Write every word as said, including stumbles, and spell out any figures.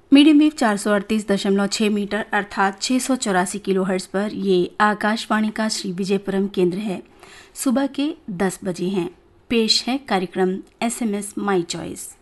Medium wave चार सौ अड़तीस दशमलव छह मीटर अर्थात छह सौ चौरासी किलो हर्ट्ज पर ये आकाशवाणी का श्री विजयपुरम केंद्र है। सुबह के दस बजे हैं। पेश है कार्यक्रम S M S my choice.